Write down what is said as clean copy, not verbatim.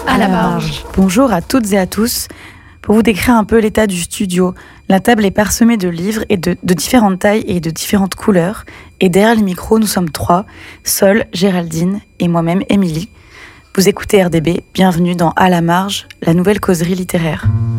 À la marge. Bonjour à toutes et à tous. Pour vous décrire un peu l'état du studio, la table est parsemée de livres et de différentes tailles et de différentes couleurs. Et derrière les micros, nous sommes trois, Sol, Géraldine et moi-même, Émilie. Vous écoutez RDB, bienvenue dans À la marge, la nouvelle causerie littéraire.